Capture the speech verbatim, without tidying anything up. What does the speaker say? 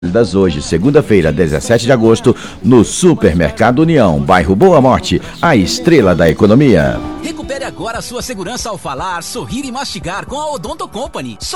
Das hoje, segunda-feira, dezessete de agosto, no Supermercado União, bairro Boa Morte, a estrela da economia. Recupere agora a sua segurança ao falar, sorrir e mastigar com a Odonto Company.